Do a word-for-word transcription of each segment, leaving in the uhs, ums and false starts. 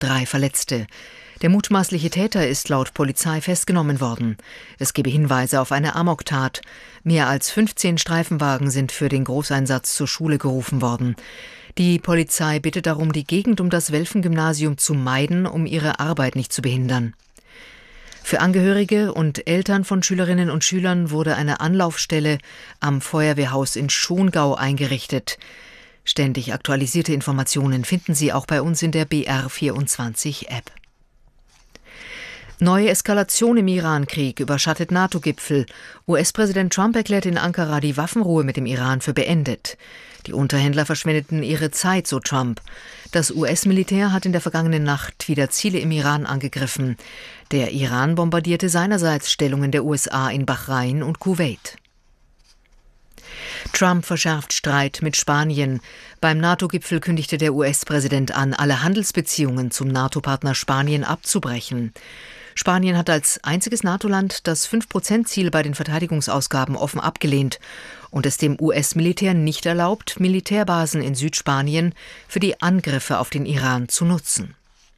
drei Verletzte. Der mutmaßliche Täter ist laut Polizei festgenommen worden. Es gebe Hinweise auf eine Amoktat. Mehr als fünfzehn Streifenwagen sind für den Großeinsatz zur Schule gerufen worden. Die Polizei bittet darum, die Gegend um das Welfen-Gymnasium zu meiden, um ihre Arbeit nicht zu behindern. Für Angehörige und Eltern von Schülerinnen und Schülern wurde eine Anlaufstelle am Feuerwehrhaus in Schongau eingerichtet. Ständig aktualisierte Informationen finden Sie auch bei uns in der B R vierundzwanzig-App. Neue Eskalation im Iran-Krieg überschattet NATO-Gipfel. U S-Präsident Trump erklärt in Ankara die Waffenruhe mit dem Iran für beendet. Die Unterhändler verschwendeten ihre Zeit, so Trump. Das U S-Militär hat in der vergangenen Nacht wieder Ziele im Iran angegriffen. Der Iran bombardierte seinerseits Stellungen der U S A in Bahrain und Kuwait. Trump verschärft Streit mit Spanien. Beim NATO-Gipfel kündigte der U S-Präsident an, alle Handelsbeziehungen zum NATO-Partner Spanien abzubrechen. Spanien hat als einziges NATO-Land das fünf Prozent Ziel bei den Verteidigungsausgaben offen abgelehnt und es dem U S-Militär nicht erlaubt, Militärbasen in Südspanien für die Angriffe auf den Iran zu nutzen.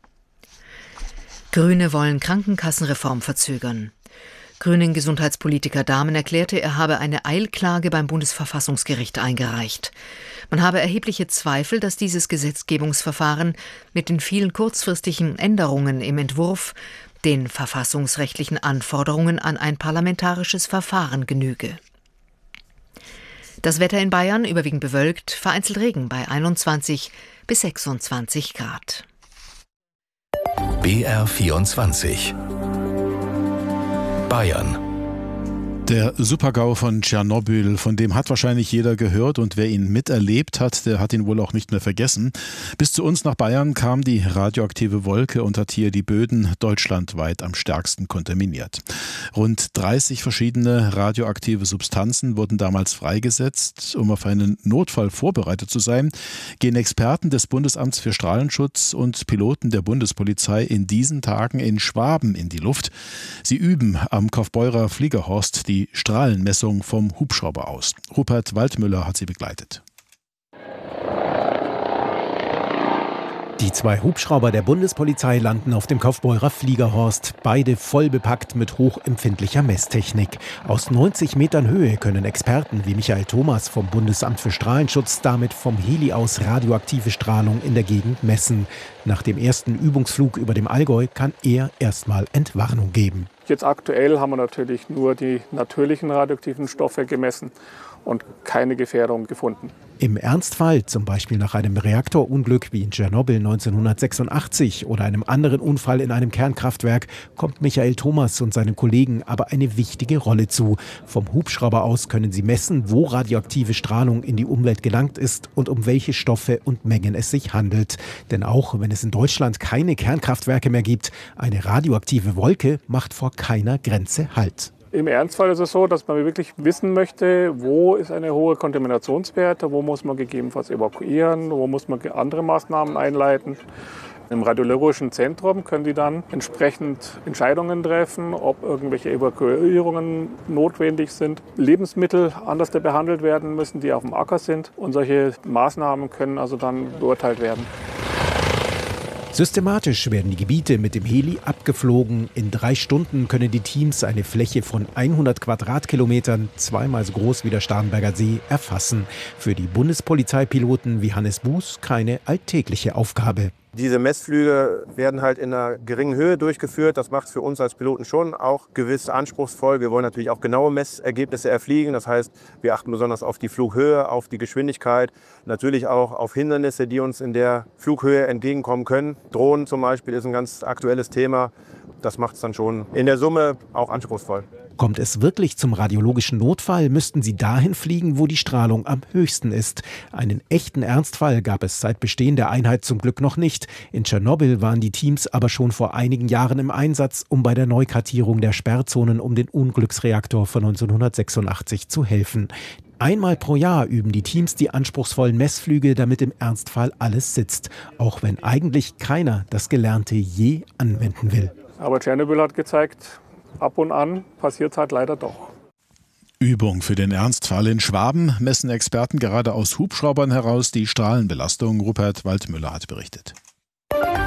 Grüne wollen Krankenkassenreform verzögern. Grünen-Gesundheitspolitiker Dahmen erklärte, er habe eine Eilklage beim Bundesverfassungsgericht eingereicht. Man habe erhebliche Zweifel, dass dieses Gesetzgebungsverfahren mit den vielen kurzfristigen Änderungen im Entwurf den verfassungsrechtlichen Anforderungen an ein parlamentarisches Verfahren genüge. Das Wetter in Bayern überwiegend bewölkt, vereinzelt Regen bei einundzwanzig bis sechsundzwanzig Grad. B R vierundzwanzig Bayern. Der Supergau von Tschernobyl, von dem hat wahrscheinlich jeder gehört und wer ihn miterlebt hat, der hat ihn wohl auch nicht mehr vergessen. Bis zu uns nach Bayern kam die radioaktive Wolke und hat hier die Böden deutschlandweit am stärksten kontaminiert. Rund dreißig verschiedene radioaktive Substanzen wurden damals freigesetzt. Um auf einen Notfall vorbereitet zu sein, gehen Experten des Bundesamts für Strahlenschutz und Piloten der Bundespolizei in diesen Tagen in Schwaben in die Luft. Sie üben am Kaufbeurer Fliegerhorst die Die Strahlenmessung vom Hubschrauber aus. Rupert Waldmüller hat sie begleitet. Die zwei Hubschrauber der Bundespolizei landen auf dem Kaufbeurer Fliegerhorst, beide voll bepackt mit hochempfindlicher Messtechnik. Aus neunzig Metern Höhe können Experten wie Michael Thomas vom Bundesamt für Strahlenschutz damit vom Heli aus radioaktive Strahlung in der Gegend messen. Nach dem ersten Übungsflug über dem Allgäu kann er erstmal Entwarnung geben. Jetzt aktuell haben wir natürlich nur die natürlichen radioaktiven Stoffe gemessen und keine Gefährdung gefunden. Im Ernstfall, zum Beispiel nach einem Reaktorunglück wie in Tschernobyl neunzehnhundertsechsundachtzig oder einem anderen Unfall in einem Kernkraftwerk, kommt Michael Thomas und seinen Kollegen aber eine wichtige Rolle zu. Vom Hubschrauber aus können sie messen, wo radioaktive Strahlung in die Umwelt gelangt ist und um welche Stoffe und Mengen es sich handelt. Denn auch wenn es in Deutschland keine Kernkraftwerke mehr gibt, eine radioaktive Wolke macht vor keiner Grenze Halt. Im Ernstfall ist es so, dass man wirklich wissen möchte, wo ist eine hohe Kontaminationswerte, wo muss man gegebenenfalls evakuieren, wo muss man andere Maßnahmen einleiten. Im radiologischen Zentrum können die dann entsprechend Entscheidungen treffen, ob irgendwelche Evakuierungen notwendig sind, Lebensmittel anders behandelt werden müssen, die auf dem Acker sind. Und solche Maßnahmen können also dann beurteilt werden. Systematisch werden die Gebiete mit dem Heli abgeflogen. In drei Stunden können die Teams eine Fläche von hundert Quadratkilometern, zweimal so groß wie der Starnberger See, erfassen. Für die Bundespolizeipiloten wie Hannes Buß keine alltägliche Aufgabe. Diese Messflüge werden halt in einer geringen Höhe durchgeführt. Das macht es für uns als Piloten schon auch gewiss anspruchsvoll. Wir wollen natürlich auch genaue Messergebnisse erfliegen. Das heißt, wir achten besonders auf die Flughöhe, auf die Geschwindigkeit, natürlich auch auf Hindernisse, die uns in der Flughöhe entgegenkommen können. Drohnen zum Beispiel ist ein ganz aktuelles Thema. Das macht es dann schon in der Summe auch anspruchsvoll. Kommt es wirklich zum radiologischen Notfall, müssten sie dahin fliegen, wo die Strahlung am höchsten ist. Einen echten Ernstfall gab es seit Bestehen der Einheit zum Glück noch nicht. In Tschernobyl waren die Teams aber schon vor einigen Jahren im Einsatz, um bei der Neukartierung der Sperrzonen um den Unglücksreaktor von neunzehnhundertsechsundachtzig zu helfen. Einmal pro Jahr üben die Teams die anspruchsvollen Messflüge, damit im Ernstfall alles sitzt. Auch wenn eigentlich keiner das Gelernte je anwenden will. Aber Tschernobyl hat gezeigt, ab und an passiert es halt leider doch. Übung für den Ernstfall. In Schwaben messen Experten gerade aus Hubschraubern heraus die Strahlenbelastung. Rupert Waldmüller hat berichtet.